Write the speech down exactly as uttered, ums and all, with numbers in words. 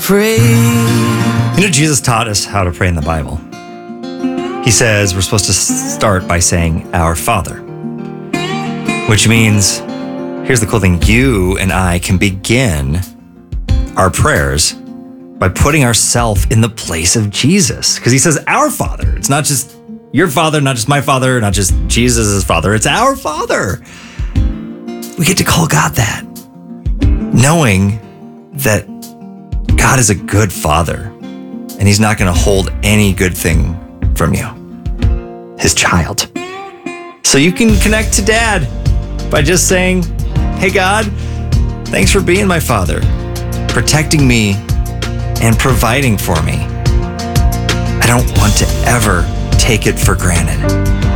Pray. You know, Jesus taught us how to pray in the Bible. He says we're supposed to start by saying, Our Father. Which means, here's the cool thing, you and I can begin our prayers by putting ourselves in the place of Jesus. Because he says, Our Father. It's not just your father, not just my father, not just Jesus' father. It's our Father. We get to call God that, knowing that God is a good father and he's not going to hold any good thing from you, his child. So you can connect to Dad by just saying, Hey God, thanks for being my father, protecting me and providing for me. I don't want to ever take it for granted.